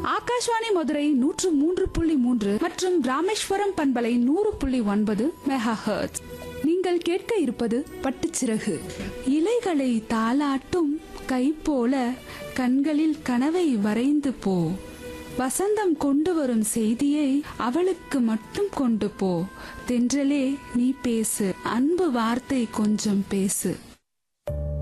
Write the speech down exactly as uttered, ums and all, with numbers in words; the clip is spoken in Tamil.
ஆகாஷ்வாணி மதுரை நூற்று மூன்று புள்ளி மூன்று மற்றும் ராமேஸ்வரம் பண்பலை நூறு புள்ளி ஒன்பது மெகா ஹெர்ட்ஸ். நீங்கள் கேட்க இருப்பது பட்டுச்சிறகு. இலைகளை தாளாட்டும் கை போல கண்களில் கனவை வரைந்து போ. வசந்தம் கொண்டு வரும் செய்தியை அவளுக்கு மட்டும் கொண்டு போ. தென்றலே நீ பேசு, அன்பு வார்த்தை கொஞ்சம் பேசு.